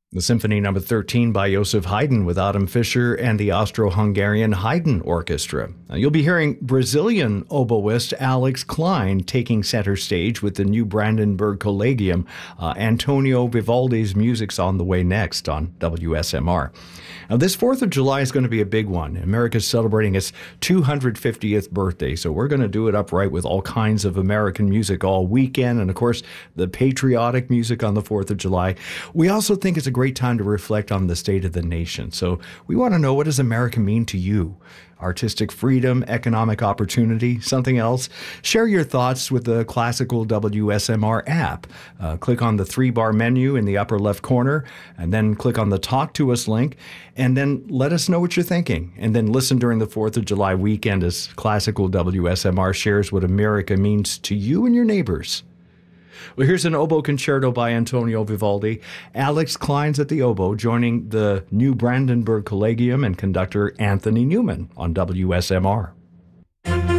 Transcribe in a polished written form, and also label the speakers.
Speaker 1: The Symphony Number 13 by Joseph Haydn with Adam Fischer and the Austro-Hungarian Haydn Orchestra. Now, you'll be hearing Brazilian oboist Alex Klein taking center stage with the new Brandenburg Collegium. Antonio Vivaldi's music's on the way next on WSMR. Now, this 4th of July is going to be a big one. America's celebrating its 250th birthday, so we're going to do it upright with all kinds of American music all weekend, and of course, the patriotic music on the 4th of July. We also think it's a great time to reflect on the state of the nation. So we want to know, what does America mean to you? Artistic freedom, economic opportunity, something else? Share your thoughts with the Classical WSMR app. Click on the 3-bar menu in the upper left corner, and then click on the Talk to Us link, and then let us know what you're thinking. And then listen during the 4th of July weekend as Classical WSMR shares what America means to you and your neighbors. Well, here's an oboe concerto by Antonio Vivaldi. Alex Klein's at the oboe, joining the new Brandenburg Collegium and conductor Anthony Newman on WSMR.